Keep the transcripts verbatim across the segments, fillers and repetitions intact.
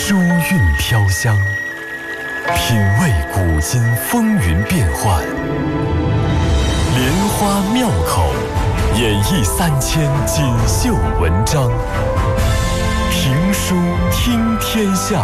书韵飘香，品味古今风云变幻，莲花妙口，演绎三千锦绣文章。评书听天下。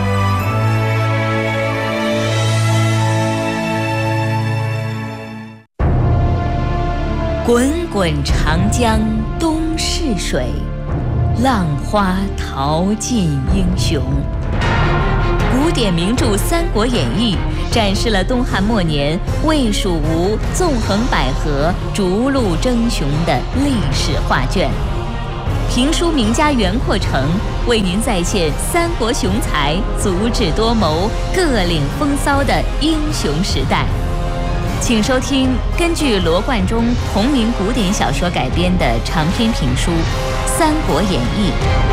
滚滚长江东逝水，浪花淘尽英雄。古典名著《三国演义》展示了东汉末年魏蜀吴纵横捭阖、逐鹿争雄的历史画卷。评书名家袁阔成为您再现三国雄才足智多谋、各领风骚的英雄时代。请收听根据罗贯中同名古典小说改编的长篇评书《三国演义》。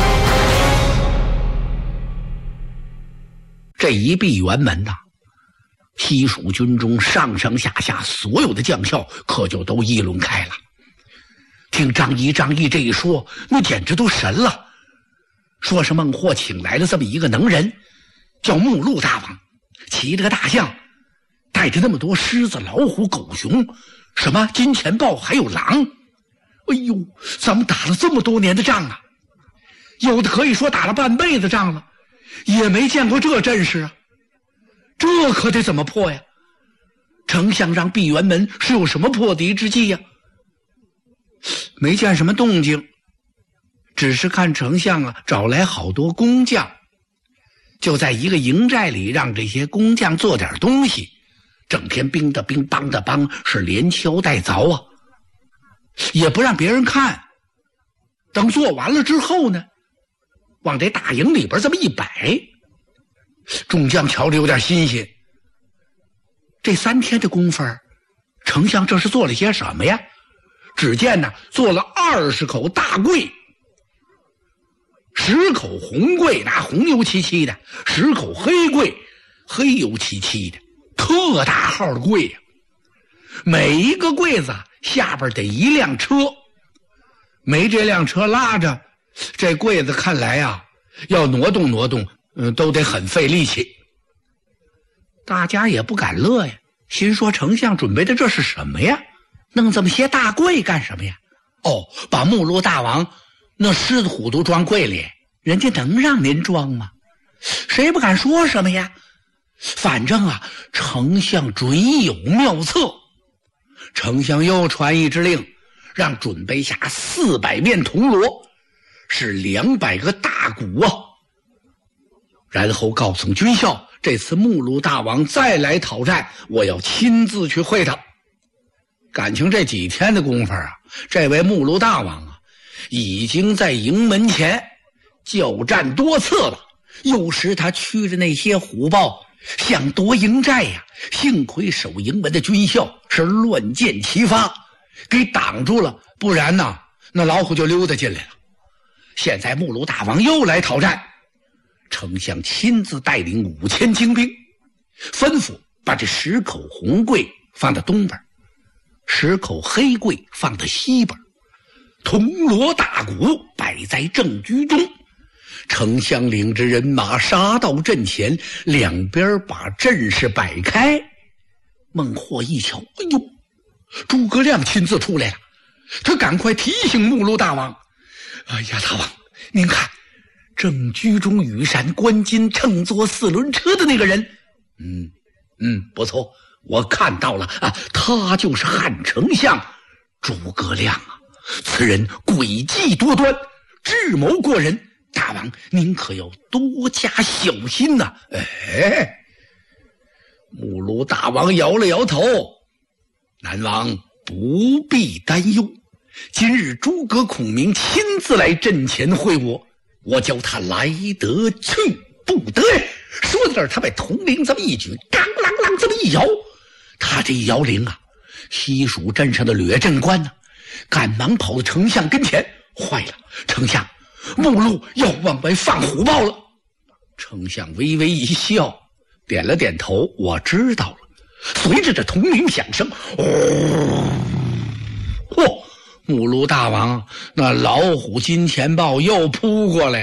这一闭辕门呐，西蜀军中上上下下所有的将校可就都议论开了。听张仪张仪这一说，那简直都神了，说是孟获请来了这么一个能人，叫目录大王，骑着个大象，带着那么多狮子、老虎、狗熊，什么金钱豹还有狼。哎呦，咱们打了这么多年的仗啊，有的可以说打了半辈子仗了，也没见过这阵势啊，这可得怎么破呀？丞相让闭辕门是有什么破敌之计呀？没见什么动静，只是看丞相啊找来好多工匠，就在一个营寨里让这些工匠做点东西，整天兵的兵帮的帮，是连敲带凿啊，也不让别人看。等做完了之后呢，往这大营里边这么一摆，众将瞧着有点新鲜。这三天的功夫，丞相这是做了些什么呀？只见呢，做了二十口大柜，十口红柜，那红油漆漆的；十口黑柜，黑油漆漆的，特大号的柜呀、啊。每一个柜子下边得一辆车，没这辆车拉着，这柜子看来啊，要挪动挪动，嗯，都得很费力气。大家也不敢乐呀，心说丞相准备的这是什么呀？弄这么些大柜干什么呀？哦，把目录大王那狮子虎都装柜里，人家能让您装吗？谁不敢说什么呀？反正啊，丞相准有妙策。丞相又传一支令，让准备下四百面铜锣，是两百个大鼓啊。然后告诉军校，这次目录大王再来讨战，我要亲自去会他。感情这几天的功夫啊，这位目录大王啊，已经在营门前交战多次了。有时他驱着那些虎豹想夺营寨呀、啊，幸亏守营门的军校是乱箭齐发，给挡住了，不然呢，那老虎就溜达进来了。现在目录大王又来讨战，丞相亲自带领五千精兵，吩咐把这十口红柜放到东边，十口黑柜放到西边，铜锣大鼓摆在正居中。丞相领着人马杀到阵前，两边把阵势摆开。孟获一瞧，哎呦，诸葛亮亲自出来了，他赶快提醒目录大王：哎呀，大王，您看正居中羽扇纶巾乘坐四轮车的那个人，嗯嗯，不错，我看到了啊，他就是汉丞相诸葛亮啊！此人诡计多端，智谋过人，大王您可要多加小心呐、啊！哎，目录大王摇了摇头，南王不必担忧，今日诸葛孔明亲自来阵前会我，我叫他来得去不得。说到这儿，他把铜铃这么一举，当啷啷这么一摇，他这一摇铃啊，西蜀镇上的掠阵官呢、啊，赶忙跑到丞相跟前，坏了，丞相，目录要往外放虎豹了。丞相微微一笑，点了点头，我知道了。随着这铜铃响声，哦，嚯！目录大王那老虎金钱豹又扑过来了，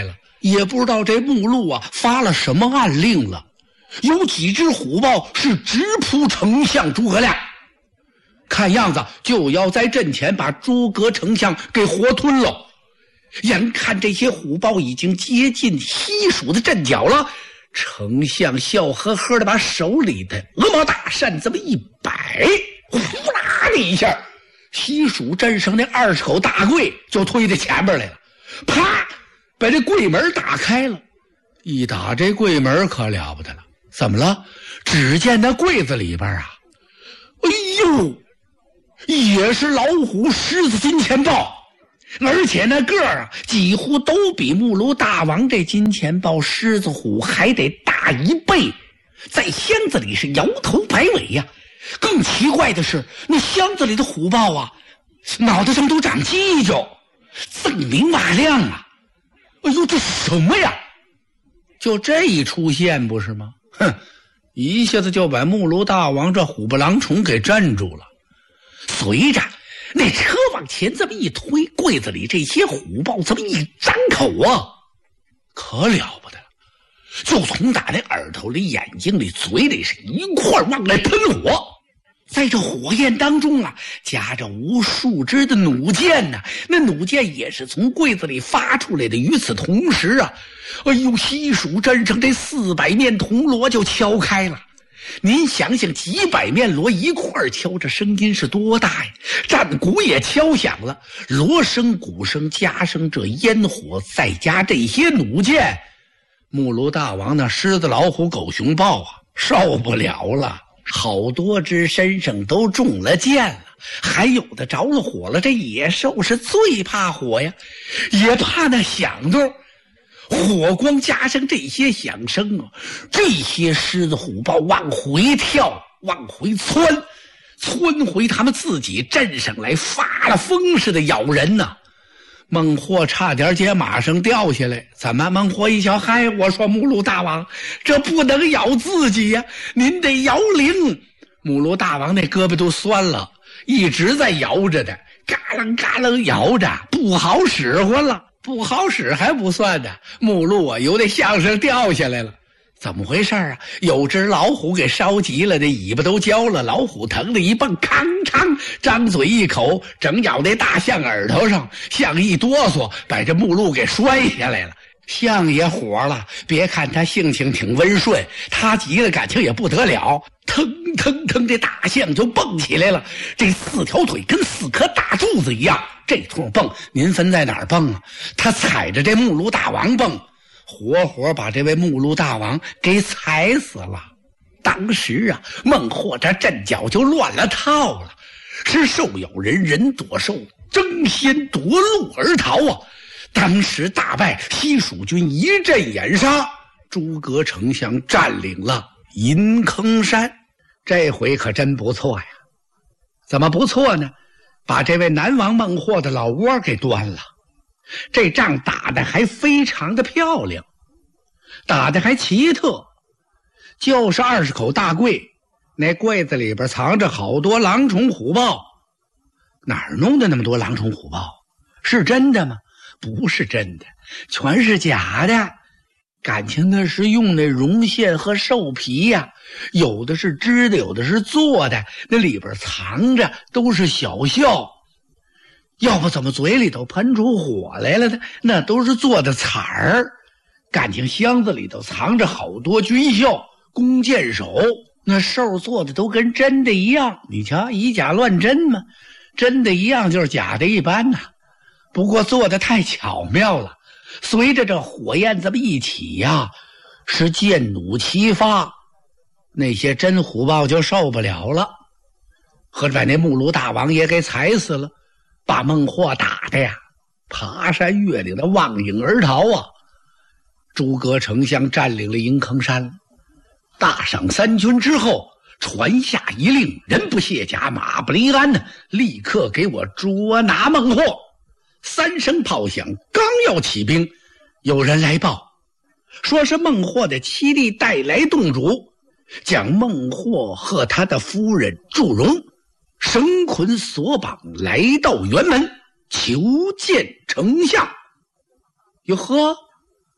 也不知道这目录啊发了什么暗令了，有几只虎豹是直扑丞相诸葛亮，看样子就要在阵前把诸葛丞相给活吞了。眼看这些虎豹已经接近西蜀的阵脚了，丞相笑呵呵的把手里的鹅毛大扇这么一摆，呼啦的一下，西蜀镇上那二十口大柜就推到前边来了，啪，把这柜门打开了。一打这柜门可了不得了，怎么了？只见那柜子里边啊，哎呦，也是老虎、狮子、金钱豹，而且那个儿啊，几乎都比目录大王这金钱豹、狮子、虎还得大一倍，在箱子里是摇头摆尾呀、啊。更奇怪的是，那箱子里的虎豹啊，脑袋上都长犄角，锃明瓦亮啊！哎呦，这是什么呀？就这一出现不是吗？哼，一下子就把目录大王这虎不狼虫给镇住了。随着那车往前这么一推，柜子里这些虎豹这么一张口啊，可了不得了，就从打那耳朵里、眼睛里、嘴里是一块往外喷火。在这火焰当中啊，夹着无数支的弩箭呢、啊，那弩箭也是从柜子里发出来的。与此同时啊，哎呦，西蜀镇上这四百面铜锣就敲开了。您想想，几百面锣一块敲，这声音是多大呀？战鼓也敲响了，锣声、鼓声加上这烟火，再加这些弩箭，目录大王那狮子、老虎、狗、熊、豹啊，受不了了。好多只身上都中了箭了，还有的着了火了。这野兽是最怕火呀，也怕那响动。火光加上这些响声啊，这些狮子虎豹往回跳，往回窜，窜回他们自己镇上来，发了疯似的咬人呐、啊。孟获差点接马上掉下来，怎么？孟获一瞧，嗨，我说目录大王，这不能咬自己呀、啊，您得摇铃。目录大王那胳膊都酸了，一直在摇着的，嘎楞嘎楞摇着，不好使唤了，不好使还不算的，目录啊由那项上掉下来了。怎么回事啊？有只老虎给烧急了，那尾巴都焦了，老虎疼的一蹦，吭哧张嘴一口，整咬那大象耳朵上，象一哆嗦，把这目录给摔下来了。象也火了，别看他性情挺温顺，他急了感情也不得了，腾腾腾，这大象就蹦起来了，这四条腿跟四颗大柱子一样，这通蹦，您分在哪儿蹦啊？他踩着这目录大王蹦，活活把这位目录大王给踩死了。当时啊，孟获这阵脚就乱了套了，是兽咬人，人躲兽，争先夺路而逃啊！当时大败，西蜀军一阵掩杀，诸葛丞相占领了银坑山。这回可真不错呀！怎么不错呢？把这位南王孟获的老窝给端了。这仗打得还非常的漂亮，打得还奇特，就是二十口大柜，那柜子里边藏着好多狼虫虎豹。哪儿弄的那么多狼虫虎豹？是真的吗？不是真的，全是假的。感情那是用那绒线和兽皮呀、啊，有的是织的，有的是做的，那里边藏着都是小鸮。要不怎么嘴里头喷出火来了呢？那都是做的彩儿。感情箱子里头藏着好多军校、弓箭手，那兽做的都跟真的一样。你瞧，以假乱真嘛，真的一样就是假的一般呐、啊。不过做的太巧妙了，随着这火焰这么一起呀、啊，是箭弩齐发，那些真虎豹就受不了了，合着把那目录大王也给踩死了。把孟获打的呀，爬山越岭的望影而逃啊！诸葛丞相占领了银坑山，大赏三军之后，传下一令：人不卸甲，马不离鞍呢，立刻给我捉拿孟获。三声炮响，刚要起兵，有人来报，说是孟获的七弟带来洞主，将孟获和他的夫人祝融绳捆索绑，来到辕门求见丞相。哟呵，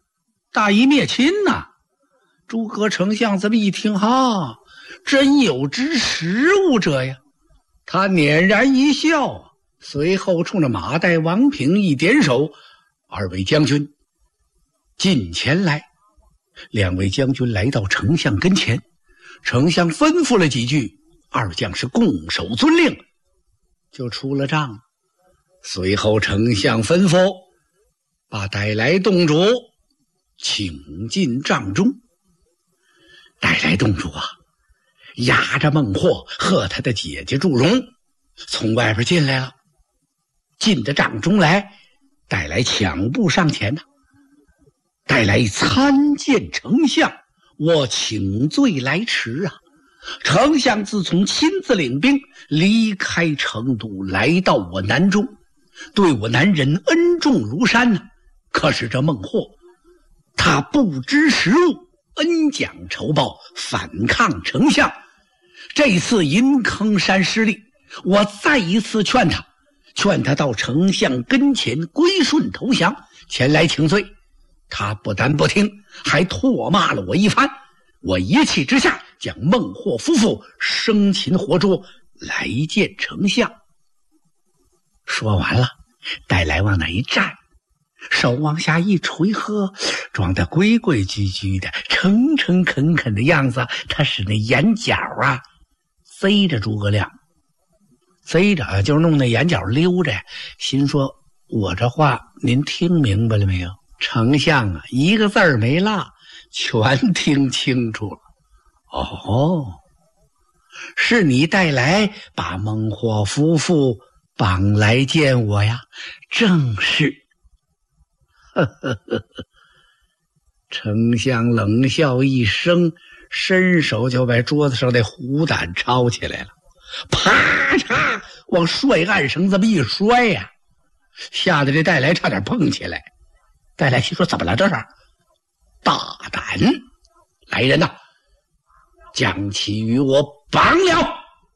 大义灭亲呐、啊！诸葛丞相这么一听，哈，真有之实务者呀！他捻然一笑，随后冲着马岱、王平一点手：“二位将军，近前来。”两位将军来到丞相跟前，丞相吩咐了几句，二将是拱手遵令，就出了帐。随后丞相吩咐把带来洞主请进帐中。带来洞主啊，押着孟获和他的姐姐祝融从外边进来了。进的帐中来，带来抢步上前呐、啊，带来参见丞相，我请罪来迟啊！丞相自从亲自领兵离开成都，来到我南中，对我南人恩重如山呢、啊。可是这孟获，他不知时务，恩将仇报，反抗丞相。这次银坑山失利，我再一次劝他，劝他到丞相跟前归顺投降，前来请罪。他不但不听，还唾骂了我一番。我一气之下，将孟获夫妇生擒活捉，来见丞相。说完了，带来往那一站，手往下一垂，呵，装得规规矩矩的，诚诚恳恳的样子。他使那眼角啊塞着诸葛亮，塞着就是弄那眼角溜着，心说我这话您听明白了没有？丞相啊，一个字儿没落，全听清楚了。哦，是你带来把孟获夫妇绑来见我呀？正是。呵呵呵呵，丞相冷笑一声，伸手就把桌子上的虎胆抄起来了，啪嚓往帅案上这么一摔呀、啊，吓得这带来差点碰起来。带来心说怎么了这是？大胆！来人呐，将其与我绑了！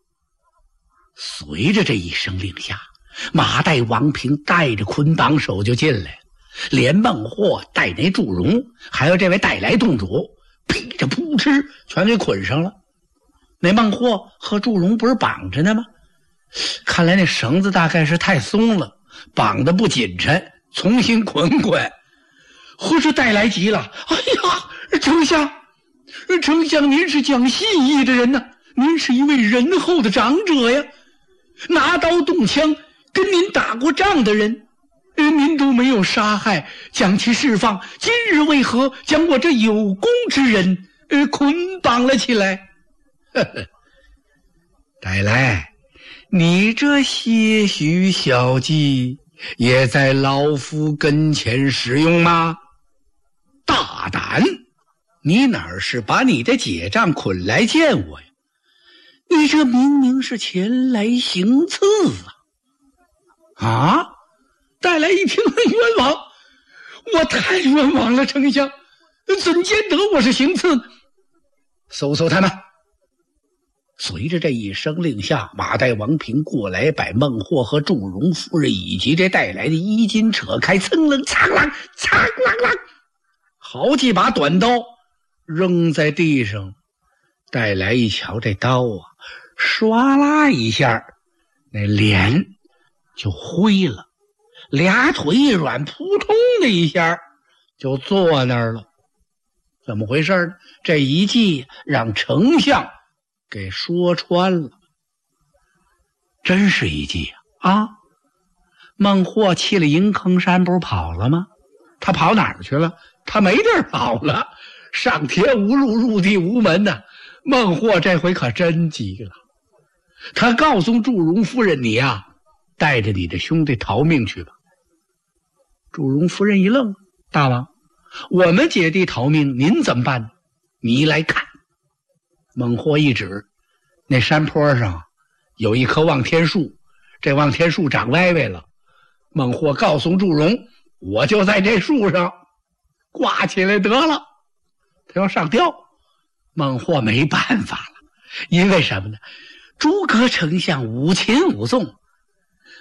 随着这一声令下，马岱、王平带着捆绑手就进来了，连孟获带那祝融还有这位带来洞主噼着扑哧全给捆上了。那孟获和祝融不是绑着呢吗？看来那绳子大概是太松了，绑得不紧抻，重新捆捆。或是带来急了，哎呀，丞相，丞相您是讲信义的人呐、啊，您是一位仁厚的长者呀，拿刀动枪跟您打过仗的人，呃，您都没有杀害，将其释放，今日为何将我这有功之人呃捆绑了起来？呵呵，带来，你这些许小计也在老夫跟前使用吗？大胆！你哪是把你的姐丈捆来见我呀？你这明明是前来行刺啊！啊！带来一听冤枉，我太冤枉了，丞相，怎见得我是行刺？搜搜他们！随着这一声令下，马岱、王平过来，把孟获和祝融夫人以及这带来的衣襟扯开，噌楞嚓啷嚓啷啷，好几把短刀扔在地上。带来一瞧这刀啊，唰啦一下，那脸就灰了，俩腿一软，扑通的一下就坐那儿了。怎么回事呢？这一计让丞相给说穿了，真是一计啊！啊，孟获弃了银坑山不是跑了吗？他跑哪儿去了？他没地儿跑了，上天无路，入地无门呐、啊！孟获这回可真急了，他告诉祝融夫人：“你呀、啊，带着你的兄弟逃命去吧。”祝融夫人一愣：“大王，我们姐弟逃命，您怎么办呢？你来看。”孟获一指，那山坡上有一棵望天树，这望天树长歪歪了。孟获告诉祝融：“我就在这树上挂起来得了。”他要上吊，孟获没办法了，因为什么呢？诸葛丞相五擒五纵，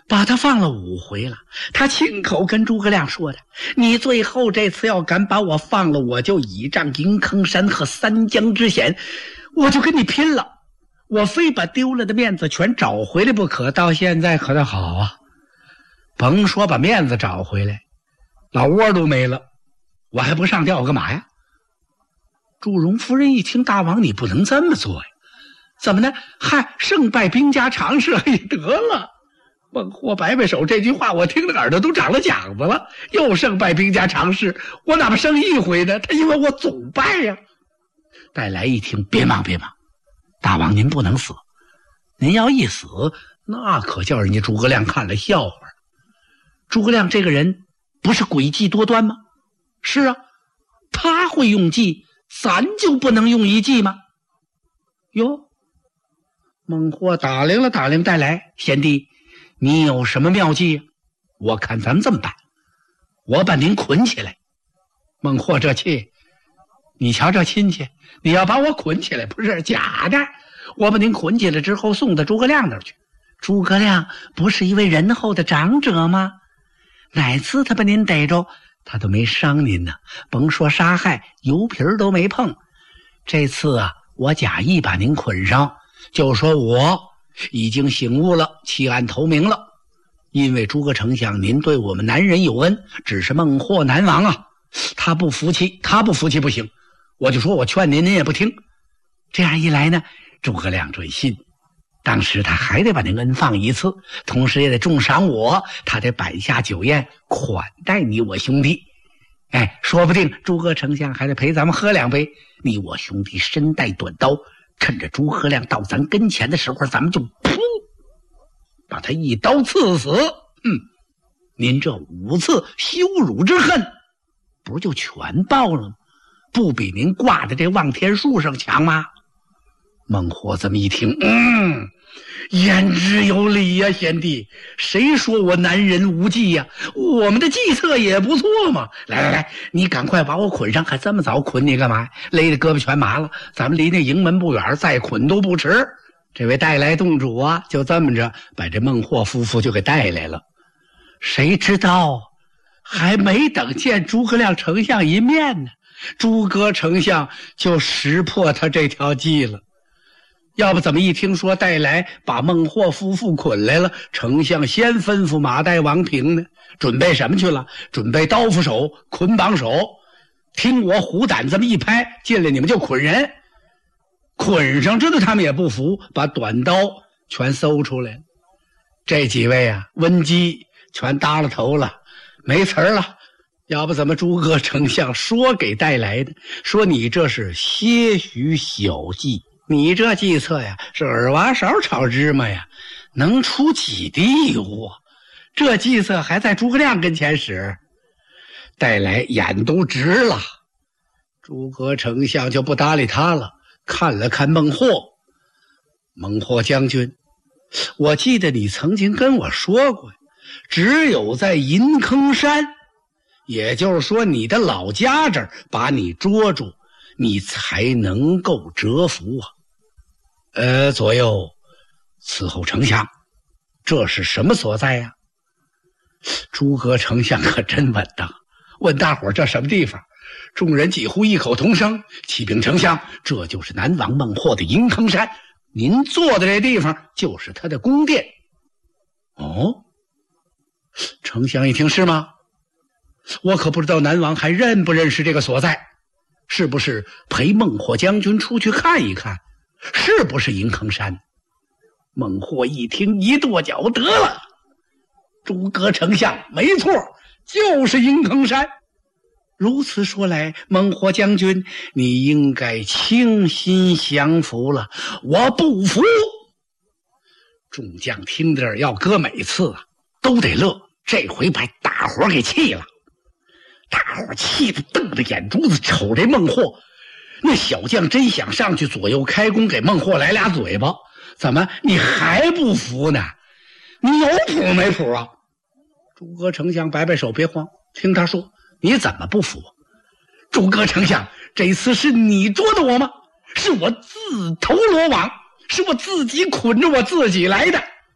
把他放了五回了。他亲口跟诸葛亮说的，你最后这次要敢把我放了，我就倚仗银坑山和三江之险，我就跟你拼了，我非把丢了的面子全找回来不可。到现在可倒好啊，甭说把面子找回来，老窝都没了，我还不上吊干嘛呀？祝融夫人一听，大王你不能这么做呀，怎么呢？嗨，胜败兵家常事，哎，得了。孟获摆摆手，这句话我听着耳朵都长了茧子了，又胜败兵家常事，我哪怕胜一回呢？他因为我总败呀。戴来一听，别忙别忙，大王您不能死，您要一死，那可叫人家诸葛亮看了笑话。诸葛亮这个人不是诡计多端吗？是啊，他会用计，咱就不能用一计吗？哟，孟获打量了打量戴来，贤弟，你有什么妙计？我看咱们这么办，我把您捆起来。孟获这气，你瞧这亲戚，你要把我捆起来，不是假的，我把您捆起来之后送到诸葛亮那儿去。诸葛亮不是一位仁厚的长者吗？哪次他把您逮着，他都没伤您呢，甭说杀害，油皮都没碰。这次啊，我假意把您捆上，就说我已经醒悟了，弃暗投明了。因为诸葛丞相您对我们南人有恩，只是孟获南王啊，他不服气，他不服气不行，我就说我劝您，您也不听。这样一来呢，诸葛亮准信，当时他还得把您恩放一次，同时也得重赏我，他得摆下酒宴款待你我兄弟。哎，说不定诸葛丞相还得陪咱们喝两杯。你我兄弟身带短刀，趁着诸葛亮到咱跟前的时候，咱们就噗，把他一刀刺死。嗯，您这五次羞辱之恨，不就全报了吗？不比您挂在这望天树上强吗？孟获这么一听，嗯，言之有理呀、啊，贤弟，谁说我南人无计呀、啊？我们的计策也不错嘛。来来来，你赶快把我捆上，还这么早捆你干嘛？勒得胳膊全麻了，咱们离那营门不远，再捆都不迟。这位带来洞主啊，就这么着把这孟获夫妇就给带来了。谁知道还没等见诸葛亮丞相一面呢，诸葛丞相就识破他这条计了。要不怎么一听说带来把孟获夫妇捆来了，丞相先吩咐马岱、王平呢，准备什么去了？准备刀斧手、捆绑手。听我虎胆这么一拍，进来你们就捆人，捆上知道他们也不服，把短刀全搜出来了。这几位啊，温基全耷了头了，没词儿了。要不怎么诸葛丞相说给带来的，说你这是些许小计，你这计策呀是耳挖勺炒芝麻呀，能出几滴油啊？这计策还在诸葛亮跟前使，带来眼都直了。诸葛丞相就不搭理他了，看了看孟获，孟获将军，我记得你曾经跟我说过，只有在银坑山，也就是说你的老家这儿把你捉住，你才能够折服啊。呃，左右伺候丞相，这是什么所在呀、啊？诸葛丞相可真稳当，问大伙儿这什么地方？众人几乎异口同声：启禀丞相，这就是南王孟获的银坑山，您坐的这地方就是他的宫殿。哦，丞相一听，是吗？我可不知道南王还认不认识这个所在，是不是陪孟获将军出去看一看，是不是银坑山？孟获一听，一跺脚，得了，诸葛丞相没错，就是银坑山。如此说来，孟获将军，你应该倾心降服了。我不服。众将听着，要搁每次啊都得乐，这回把大伙给气了。大伙气得瞪着眼珠子瞅这孟获，那小将真想上去左右开弓给孟获来俩嘴巴。怎么你还不服呢？你有谱没谱啊？诸葛丞相摆摆手，别慌，听他说。你怎么不服？诸葛丞相，这次是你捉的我吗？是我自投罗网，是我自己捆着我自己来的，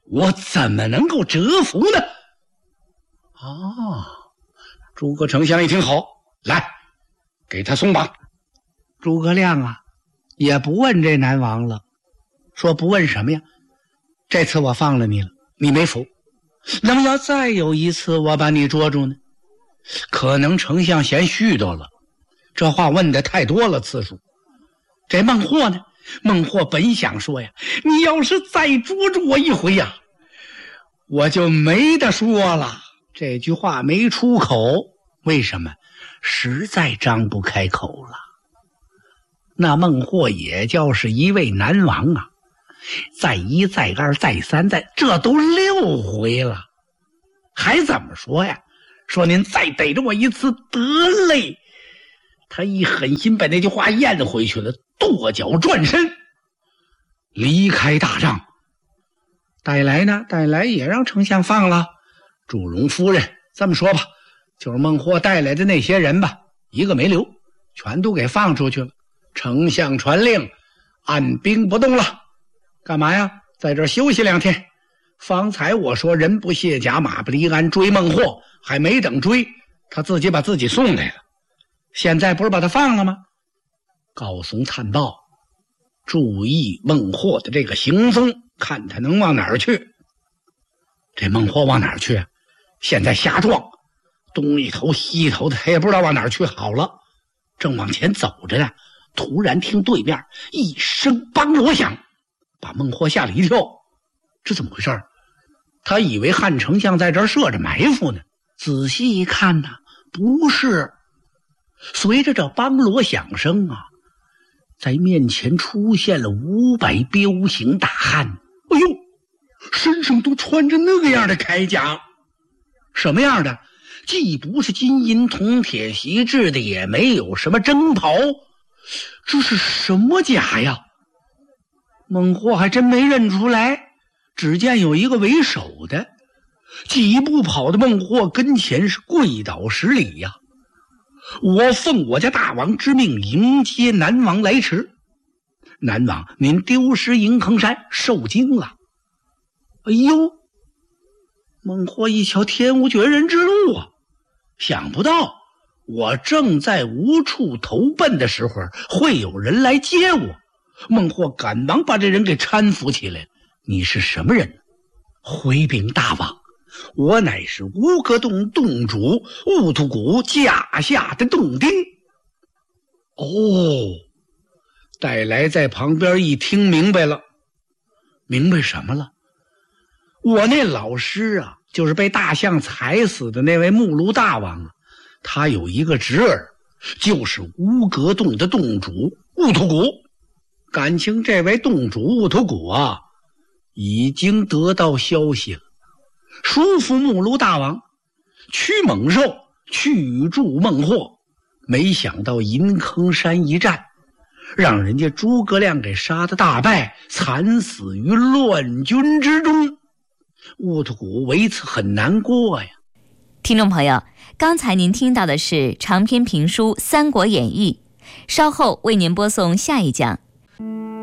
我怎么能够折服呢？哦，诸葛丞相一听好，来，给他松绑。诸葛亮啊，也不问这南王了，说不问什么呀？这次我放了你了，你没服，那么要再有一次我把你捉住呢？可能丞相嫌絮叨了，这话问的太多了次数。这孟获呢？孟获本想说呀，你要是再捉住我一回呀，我就没得说了。这句话没出口，为什么？实在张不开口了。那孟获也叫是一位南王啊，再一再二再三再，这都六回了，还怎么说呀？说您再逮着我一次得嘞。他一狠心把那句话咽回去了，跺脚转身离开大帐。带来呢？带来也让丞相放了。祝融夫人，这么说吧，就是孟获带来的那些人吧，一个没留，全都给放出去了。丞相传令，按兵不动了。干嘛呀？在这儿休息两天。方才我说人不卸甲，马不离鞍，追孟获，还没等追，他自己把自己送来了。现在不是把他放了吗？告松探报，注意孟获的这个行踪，看他能往哪儿去。这孟获往哪儿去？现在瞎撞，东一头西一头的，他也不知道往哪儿去好了。正往前走着呢，突然听对面一声梆锣响，把孟获吓了一跳。这怎么回事？他以为汉丞相在这儿设着埋伏呢，仔细一看呢，不是。随着这梆锣响声啊，在面前出现了五百彪形大汉。哎呦，身上都穿着那个样的铠甲。什么样的？既不是金银铜铁锡制的，也没有什么征袍，这是什么甲呀？孟获还真没认出来。只见有一个为首的，几步跑到孟获跟前，是跪倒十礼呀、啊！我奉我家大王之命迎接南王来迟。南王，您丢失银坑山，受惊了。哎呦，孟获一瞧，天无绝人之路啊！想不到我正在无处投奔的时候，会有人来接我。孟获赶忙把这人给搀扶起来。你是什么人？回禀大王，我乃是乌戈洞洞主兀突骨驾下的洞丁。哦，带来在旁边一听明白了。明白什么了？我那老师啊，就是被大象踩死的那位目录大王啊，他有一个侄儿，就是乌戈洞的洞主兀突骨。感情这位洞主兀突骨啊，已经得到消息了，叔父目录大王驱猛兽去助孟获，没想到银坑山一战，让人家诸葛亮给杀得大败，惨死于乱军之中。兀突骨为此很难过呀。 听众朋友，刚才您听到的是长篇评书《三国演义》，稍后为您播送下一讲。